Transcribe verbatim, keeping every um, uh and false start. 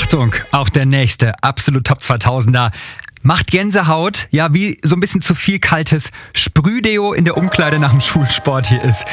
Achtung, auch der nächste absolut Top zweitausender. Macht Gänsehaut, ja, wie so ein bisschen zu viel kaltes Sprühdeo in der Umkleide nach dem Schulsport hier ist.